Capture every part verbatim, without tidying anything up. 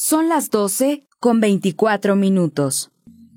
Son las doce con veinticuatro minutos.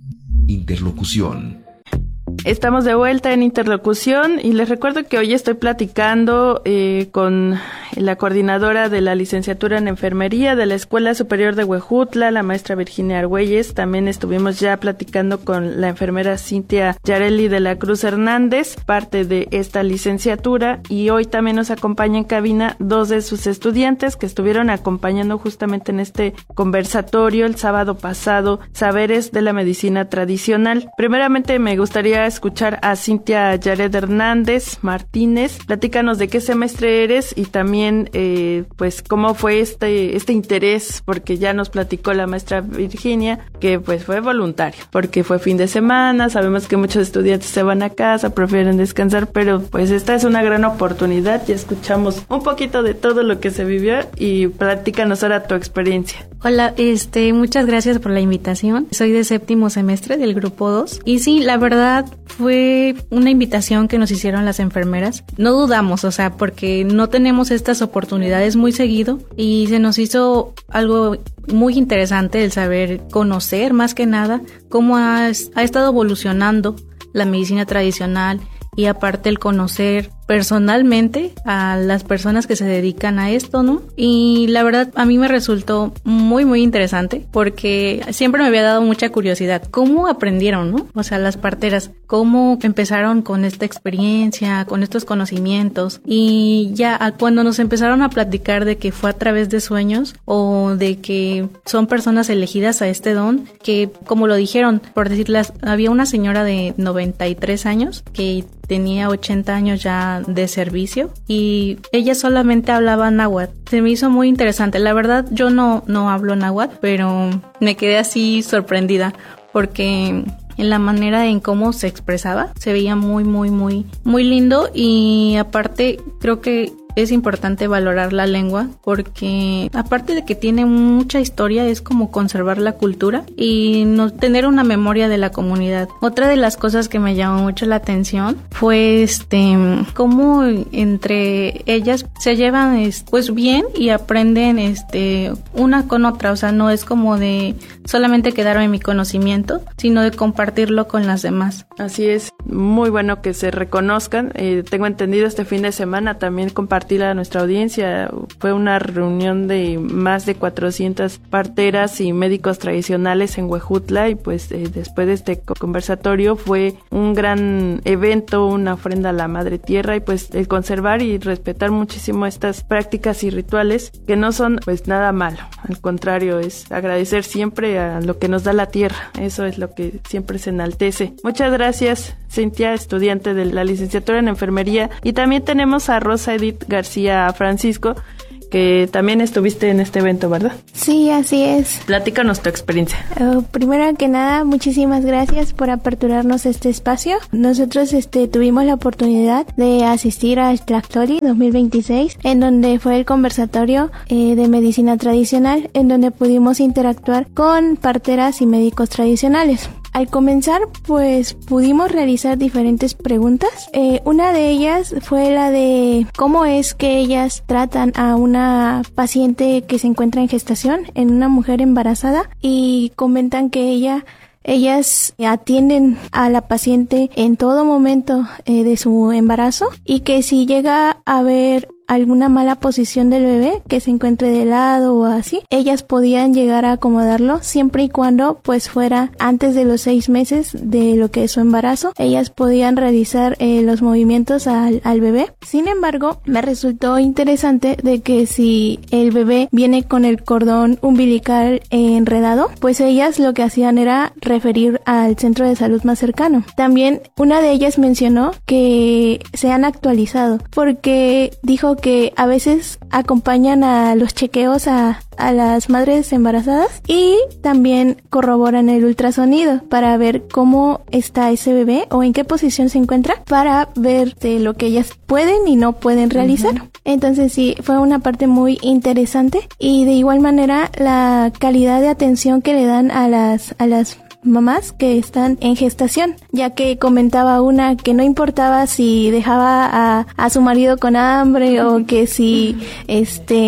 Interlocución. Estamos de vuelta en Interlocución y les recuerdo que hoy estoy platicando eh, con la coordinadora de la licenciatura en enfermería de la Escuela Superior de Huejutla, la maestra Virginia Argüelles. También estuvimos ya platicando con la enfermera Cintia Yareli de la Cruz Hernández, parte de esta licenciatura, y hoy también nos acompaña en cabina dos de sus estudiantes que estuvieron acompañando justamente en este conversatorio el sábado pasado, Saberes de la Medicina Tradicional. Primeramente me gustaría escuchar a Cintia Yared Hernández Martínez. Platícanos de qué semestre eres y también eh, pues cómo fue este este interés, porque ya nos platicó la maestra Virginia que pues fue voluntario, porque fue fin de semana. Sabemos que muchos estudiantes se van a casa, prefieren descansar, pero pues esta es una gran oportunidad. Ya escuchamos un poquito de todo lo que se vivió y platícanos ahora tu experiencia. Hola, este, muchas gracias por la invitación. Soy de séptimo semestre del grupo dos y sí, la verdad fue una invitación que nos hicieron las enfermeras. No dudamos, o sea, porque no tenemos estas oportunidades muy seguido y se nos hizo algo muy interesante el saber conocer más que nada cómo ha, ha estado evolucionando la medicina tradicional y aparte el conocer personalmente a las personas que se dedican a esto, ¿no? Y la verdad a mí me resultó muy muy interesante porque siempre me había dado mucha curiosidad cómo aprendieron, ¿no? O sea, las parteras, cómo empezaron con esta experiencia, con estos conocimientos, y ya cuando nos empezaron a platicar de que fue a través de sueños o de que son personas elegidas a este don, que como lo dijeron, por decirlas, había una señora de noventa y tres años que tenía ochenta años ya de servicio y ella solamente hablaba náhuatl. Se me hizo muy interesante. La verdad yo no, no hablo náhuatl, pero me quedé así sorprendida porque en la manera en cómo se expresaba se veía muy muy muy muy lindo, y aparte creo que es importante valorar la lengua porque aparte de que tiene mucha historia, es como conservar la cultura y no tener una memoria de la comunidad. Otra de las cosas que me llamó mucho la atención fue este cómo entre ellas se llevan pues bien y aprenden este una con otra, o sea, no es como de solamente quedarme en mi conocimiento, sino de compartirlo con las demás. Así es, muy bueno que se reconozcan. Eh, tengo entendido este fin de semana también compartir a nuestra audiencia, fue una reunión de más de cuatrocientas parteras y médicos tradicionales en Huejutla, y pues eh, después de este conversatorio fue un gran evento, una ofrenda a la Madre Tierra, y pues el conservar y respetar muchísimo estas prácticas y rituales que no son pues nada malo, al contrario, es agradecer siempre a lo que nos da la tierra. Eso es lo que siempre se enaltece. Muchas gracias, Cintia, estudiante de la licenciatura en enfermería, y también tenemos a Rosa Edith García Francisco, que también estuviste en este evento, ¿verdad? Sí, así es. Platícanos tu experiencia. Uh, primero que nada, muchísimas gracias por aperturarnos este espacio. Nosotros este, tuvimos la oportunidad de asistir a Tlactoli dos mil veintiséis, en donde fue el conversatorio eh, de medicina tradicional, en donde pudimos interactuar con parteras y médicos tradicionales. Al comenzar, pues pudimos realizar diferentes preguntas. Eh, una de ellas fue la de cómo es que ellas tratan a una paciente que se encuentra en gestación, en una mujer embarazada, y comentan que ella Ellas atienden a la paciente en todo momento eh, de su embarazo, y que si llega a haber alguna mala posición del bebé que se encuentre de lado o así, ellas podían llegar a acomodarlo siempre y cuando pues fuera antes de los seis meses de lo que es su embarazo. Ellas podían realizar eh, los movimientos al, al bebé. Sin embargo, me resultó interesante de que si el bebé viene con el cordón umbilical eh, enredado, pues ellas lo que hacían era referir al centro de salud más cercano. También una de ellas mencionó que se han actualizado porque dijo que a veces acompañan a los chequeos a, a las madres embarazadas y también corroboran el ultrasonido para ver cómo está ese bebé o en qué posición se encuentra, para ver de lo que ellas pueden y no pueden realizar. Uh-huh. Entonces sí, fue una parte muy interesante, y de igual manera la calidad de atención que le dan a las a las mamás que están en gestación, ya que comentaba una que no importaba si dejaba a, a su marido con hambre o que si este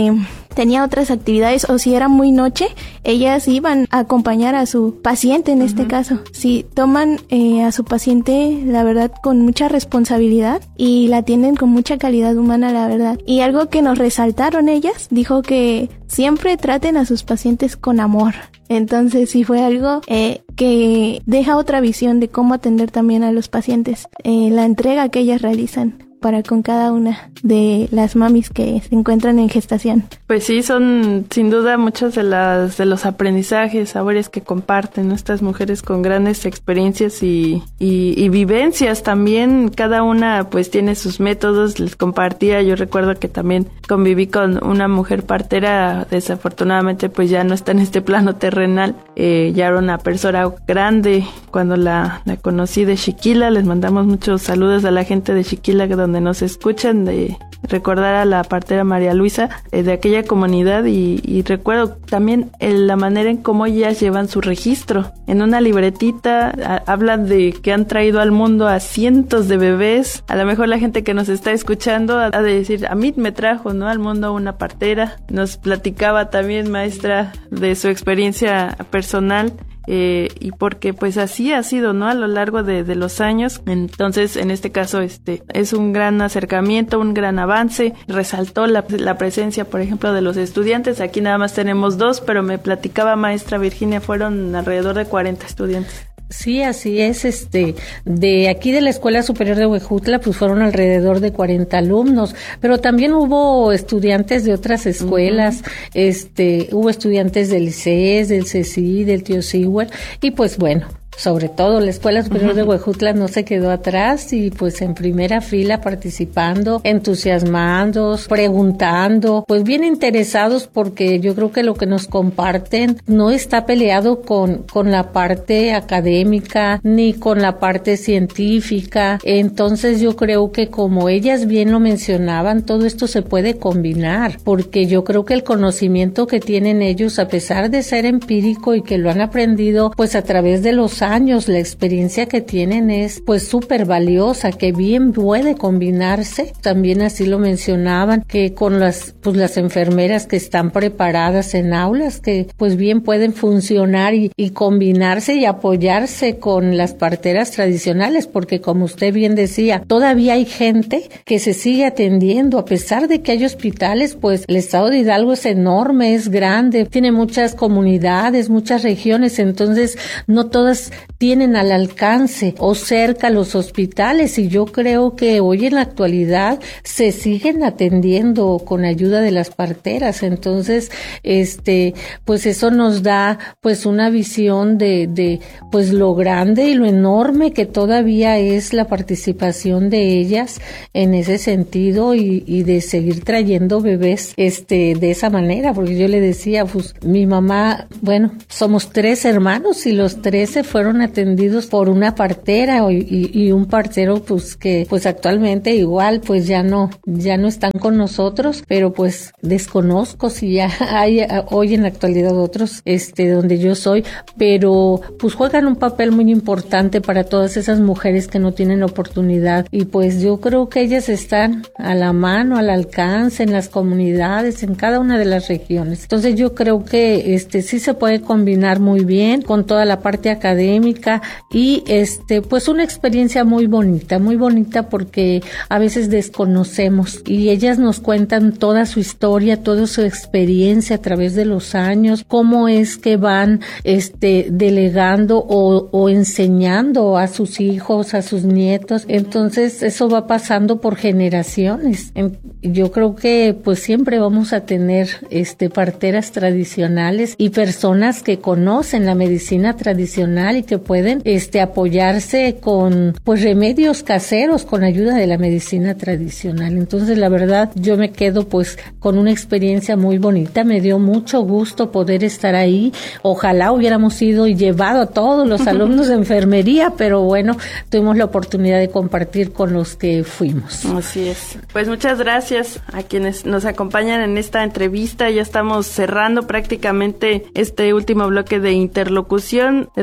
tenía otras actividades o si era muy noche, ellas iban a acompañar a su paciente en uh-huh. este caso. Sí, toman eh, a su paciente, la verdad, con mucha responsabilidad y la atienden con mucha calidad humana, la verdad. Y algo que nos resaltaron ellas, dijo que siempre traten a sus pacientes con amor. Entonces sí fue algo eh, que deja otra visión de cómo atender también a los pacientes, eh, la entrega que ellas realizan para con cada una de las mamis que se encuentran en gestación. Pues sí, son sin duda muchos de las de los aprendizajes, sabores que comparten, ¿no? Estas mujeres con grandes experiencias y, y, y vivencias también. Cada una pues tiene sus métodos, les compartía. Yo recuerdo que también conviví con una mujer partera, desafortunadamente pues ya no está en este plano terrenal, eh, ya era una persona grande cuando la, la conocí de Xiquila. Les mandamos muchos saludos a la gente de Xiquila donde nos escuchan, de recordar a la partera María Luisa, eh, de aquella comunidad y, y recuerdo también eh, la manera en cómo ellas llevan su registro. En una libretita a, hablan de que han traído al mundo a cientos de bebés. A lo mejor la gente que nos está escuchando ha de decir, a mí me trajo, ¿no?, al mundo una partera. Nos platicaba también, maestra, de su experiencia personal. Eh, y porque pues así ha sido, ¿no?, a lo largo de, de los años. Entonces en este caso este es un gran acercamiento, un gran avance. Resaltó la, la presencia, por ejemplo, de los estudiantes. Aquí nada más tenemos dos, pero me platicaba maestra Virginia, fueron alrededor de cuarenta estudiantes. Sí, así es, este, de aquí de la Escuela Superior de Huejutla, pues fueron alrededor de cuarenta alumnos, pero también hubo estudiantes de otras escuelas, uh-huh. este, hubo estudiantes del I C E S, del C E C I, del Tío Sigüer, y pues bueno, sobre todo la Escuela Superior de Huejutla no se quedó atrás y pues en primera fila participando, entusiasmando, preguntando, pues bien interesados, porque yo creo que lo que nos comparten no está peleado con, con la parte académica ni con la parte científica. Entonces yo creo que, como ellas bien lo mencionaban, todo esto se puede combinar, porque yo creo que el conocimiento que tienen ellos, a pesar de ser empírico y que lo han aprendido pues a través de los años, la experiencia que tienen es pues súper valiosa, que bien puede combinarse. También así lo mencionaban, que con las pues las enfermeras que están preparadas en aulas, que pues bien pueden funcionar y, y combinarse y apoyarse con las parteras tradicionales, porque como usted bien decía, todavía hay gente que se sigue atendiendo, a pesar de que hay hospitales. Pues el estado de Hidalgo es enorme, es grande, tiene muchas comunidades, muchas regiones, entonces no todas tienen al alcance o cerca los hospitales, y yo creo que hoy en la actualidad se siguen atendiendo con ayuda de las parteras. Entonces, este, pues eso nos da pues una visión de, de pues lo grande y lo enorme que todavía es la participación de ellas en ese sentido, y, y de seguir trayendo bebés este de esa manera, porque yo le decía, pues mi mamá, bueno, somos tres hermanos y los tres se fueron atendidos por una partera y, y, y un partero pues que pues actualmente igual pues ya no ya no están con nosotros, pero pues desconozco si ya hay hoy en la actualidad otros este donde yo soy, pero pues juegan un papel muy importante para todas esas mujeres que no tienen oportunidad, y pues yo creo que ellas están a la mano, al alcance en las comunidades, en cada una de las regiones. Entonces yo creo que este sí se puede combinar muy bien con toda la parte académica y este pues una experiencia muy bonita, muy bonita, porque a veces desconocemos y ellas nos cuentan toda su historia, toda su experiencia a través de los años, cómo es que van este delegando o, o enseñando a sus hijos, a sus nietos. Entonces eso va pasando por generaciones. Yo creo que pues siempre vamos a tener este parteras tradicionales y personas que conocen la medicina tradicional y que pueden este apoyarse con pues remedios caseros con ayuda de la medicina tradicional. Entonces la verdad yo me quedo pues con una experiencia muy bonita, me dio mucho gusto poder estar ahí. Ojalá hubiéramos ido y llevado a todos los alumnos de enfermería, pero bueno, tuvimos la oportunidad de compartir con los que fuimos. Así es. Pues muchas gracias a quienes nos acompañan en esta entrevista. Ya estamos cerrando prácticamente este último bloque de interlocución. Les recuerdo que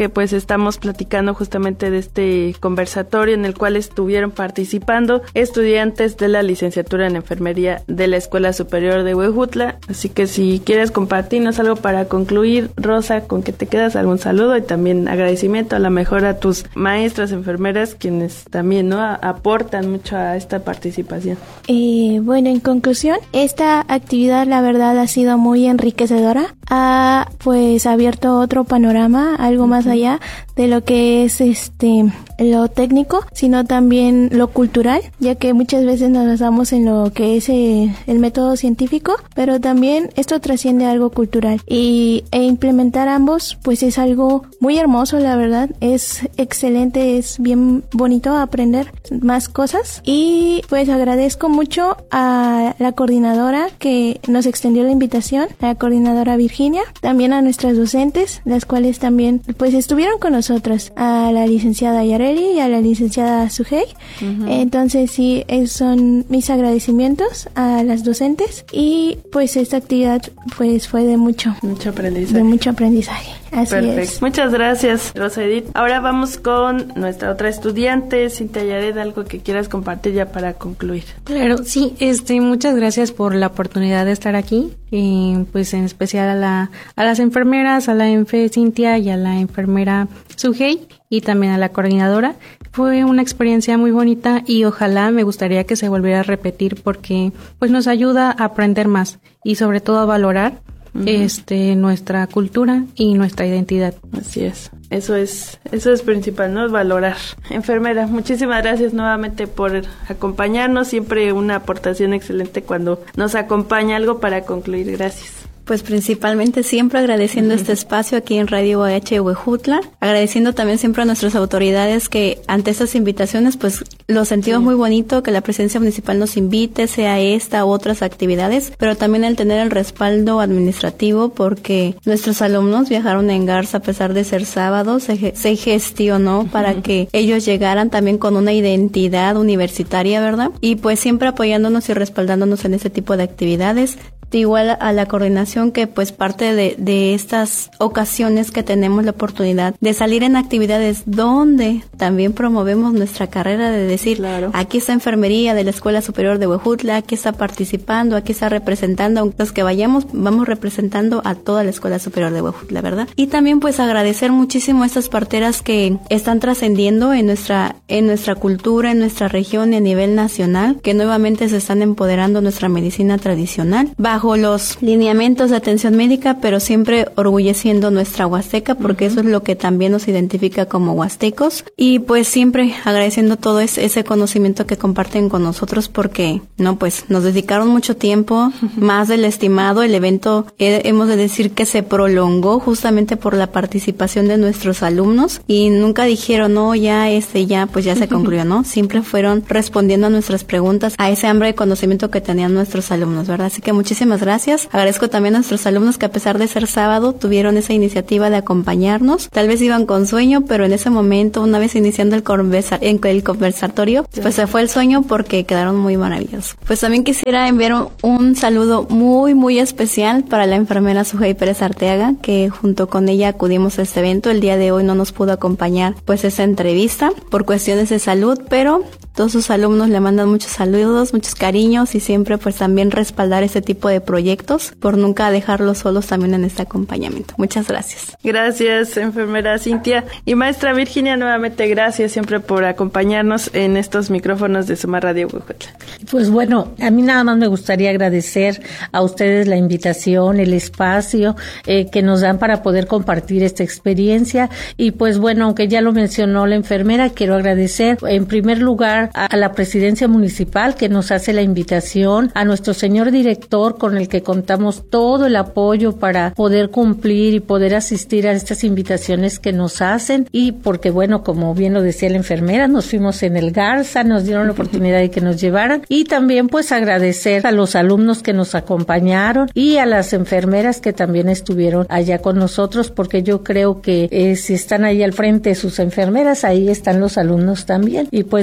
porque pues estamos platicando justamente de este conversatorio en el cual estuvieron participando estudiantes de la licenciatura en enfermería de la Escuela Superior de Huejutla. Así que si quieres compartirnos algo para concluir, Rosa, con que te quedas, algún saludo y también agradecimiento a la mejor a tus maestras enfermeras, quienes también no a, aportan mucho a esta participación. Eh, bueno, en conclusión, esta actividad la verdad ha sido muy enriquecedora, ha pues abierto otro panorama, algo más allá de lo que es este lo técnico, sino también lo cultural, ya que muchas veces nos basamos en lo que es eh, el método científico, pero también esto trasciende a algo cultural, y e implementar ambos pues es algo muy hermoso, la verdad, es excelente, es bien bonito aprender más cosas, y pues agradezco mucho a la coordinadora que nos extendió la invitación, la coordinadora Virginia, también a nuestras docentes, las cuales también pues estuvieron con nosotras, a la licenciada Yareli y a la licenciada Sujei. Uh-huh. Entonces sí, esos son mis agradecimientos a las docentes, y pues esta actividad pues fue de mucho mucho aprendizaje. De mucho aprendizaje. Así Perfecto. es. Muchas gracias, Rosa Edith. Ahora vamos con nuestra otra estudiante, Cintia Yared, algo que quieras compartir ya para concluir. Claro, sí, este, muchas gracias por la oportunidad de estar aquí, y pues en especial a la a las enfermeras, a la enfe Cintia y a la enfermera Sujei, y también a la coordinadora. Fue una experiencia muy bonita y ojalá me gustaría que se volviera a repetir, porque pues nos ayuda a aprender más y sobre todo a valorar Uh-huh. este nuestra cultura y nuestra identidad. Así es. Eso es eso es principal, ¿no? Valorar. Enfermera, muchísimas gracias nuevamente por acompañarnos. Siempre una aportación excelente cuando nos acompaña. Algo para concluir. Gracias. Pues principalmente siempre agradeciendo uh-huh. este espacio aquí en Radio O H Huejutla, agradeciendo también siempre a nuestras autoridades que ante estas invitaciones pues lo sentimos sí. muy bonito, que la presidencia municipal nos invite, sea esta u otras actividades, pero también el tener el respaldo administrativo, porque nuestros alumnos viajaron en Garza a pesar de ser sábado, se, se gestionó uh-huh. para que ellos llegaran también con una identidad universitaria, ¿verdad? Y pues siempre apoyándonos y respaldándonos en este tipo de actividades. Igual a la coordinación, que pues parte de, de estas ocasiones que tenemos la oportunidad de salir en actividades donde también promovemos nuestra carrera, de decir, claro. aquí está enfermería de la Escuela Superior de Huejutla, aquí está participando, aquí está representando, los que vayamos, vamos representando a toda la Escuela Superior de Huejutla, ¿verdad? Y también pues agradecer muchísimo a estas parteras que están trascendiendo en nuestra, en nuestra cultura, en nuestra región y a nivel nacional, que nuevamente se están empoderando nuestra medicina tradicional, bajo los lineamientos de atención médica, pero siempre orgulleciendo nuestra Huasteca, porque uh-huh. eso es lo que también nos identifica como huastecos, y pues siempre agradeciendo todo ese, ese conocimiento que comparten con nosotros, porque no pues nos dedicaron mucho tiempo, uh-huh. más del estimado. El evento eh, hemos de decir que se prolongó justamente por la participación de nuestros alumnos, y nunca dijeron no, ya este ya pues ya se concluyó, ¿no? Siempre fueron respondiendo a nuestras preguntas, a ese hambre de conocimiento que tenían nuestros alumnos, ¿verdad? Así que muchísimas gracias. Agradezco también a nuestros alumnos que a pesar de ser sábado tuvieron esa iniciativa de acompañarnos. Tal vez iban con sueño, pero en ese momento, una vez iniciando el, conversa- en el conversatorio, pues se fue el sueño porque quedaron muy maravillosos. Pues también quisiera enviar un, un saludo muy, muy especial para la enfermera Sujei Pérez Arteaga, que junto con ella acudimos a este evento. El día de hoy no nos pudo acompañar pues esa entrevista por cuestiones de salud, pero todos sus alumnos le mandan muchos saludos, muchos cariños, y siempre pues también respaldar este tipo de proyectos por nunca dejarlos solos también en este acompañamiento. Muchas gracias. Gracias, enfermera Cintia. Y maestra Virginia, nuevamente gracias siempre por acompañarnos en estos micrófonos de Suma Radio Huejutla. Pues bueno, a mí nada más me gustaría agradecer a ustedes la invitación, el espacio eh, que nos dan para poder compartir esta experiencia, y pues bueno, aunque ya lo mencionó la enfermera, quiero agradecer en primer lugar a la presidencia municipal que nos hace la invitación, a nuestro señor director con el que contamos todo el apoyo para poder cumplir y poder asistir a estas invitaciones que nos hacen, y porque bueno, como bien lo decía la enfermera, nos fuimos en el Garza, nos dieron la oportunidad de que nos llevaran, y también pues agradecer a los alumnos que nos acompañaron y a las enfermeras que también estuvieron allá con nosotros, porque yo creo que eh, si están ahí al frente sus enfermeras, ahí están los alumnos también. Y pues bueno,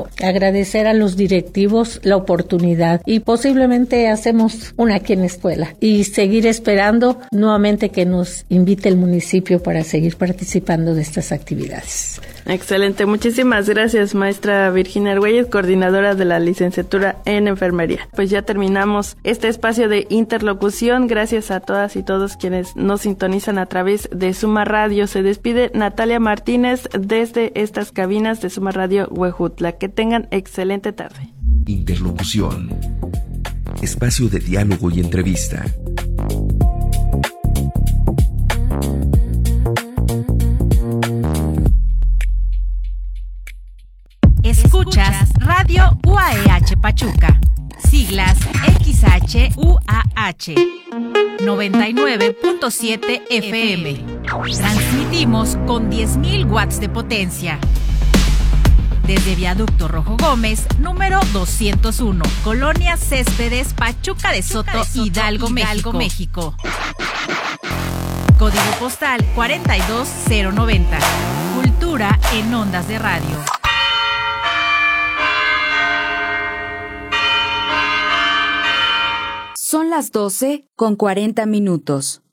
agradecer a los directivos la oportunidad y posiblemente hacemos una aquí en la escuela y seguir esperando nuevamente que nos invite el municipio para seguir participando de estas actividades. Excelente, muchísimas gracias, maestra Virginia Argüelles, coordinadora de la licenciatura en enfermería. Pues ya terminamos este espacio de interlocución. Gracias a todas y todos quienes nos sintonizan a través de Suma Radio. Se despide Natalia Martínez desde estas cabinas de Suma Radio Huejutla. Que tengan excelente tarde. Interlocución. Espacio de diálogo y entrevista. Escuchas Radio U A E H Pachuca, siglas X H U A H, noventa y nueve punto siete F M. Transmitimos con diez mil watts de potencia. Desde Viaducto Rojo Gómez, número doscientos uno, Colonia Céspedes, Pachuca de Soto, Hidalgo, México. México. Código postal cuarenta y dos cero noventa. Cultura en ondas de radio. Son las doce con cuarenta minutos.